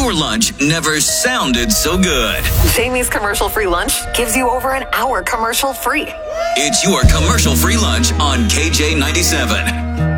your lunch never sounded so good. Jamie's commercial-free lunch gives you over an hour commercial-free. It's your commercial-free lunch on KJ97.